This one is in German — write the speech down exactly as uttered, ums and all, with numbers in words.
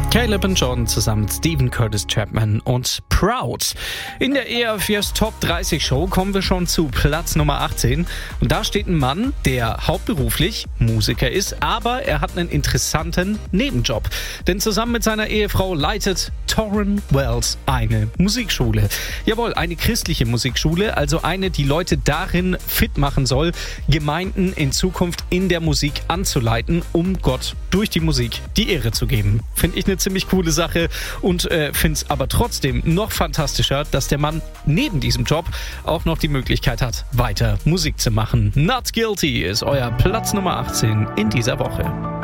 Caleb und John zusammen mit Stephen Curtis Chapman und Proud. In der E R F Yes Top dreißig Show kommen wir schon zu Platz Nummer achtzehn. Und da steht ein Mann, der hauptberuflich Musiker ist, aber er hat einen interessanten Nebenjob. Denn zusammen mit seiner Ehefrau leitet Tauren Wells eine Musikschule. Jawohl, eine christliche Musikschule, also eine, die Leute darin fit machen soll, Gemeinden in Zukunft in der Musik anzuleiten, um Gott durch die Musik die Ehre zu geben. Finde ich eine ziemlich coole Sache und äh, finde es aber trotzdem noch fantastischer, dass der Mann neben diesem Job auch noch die Möglichkeit hat, weiter Musik zu machen. Not Guilty ist euer Platz Nummer achtzehn in dieser Woche.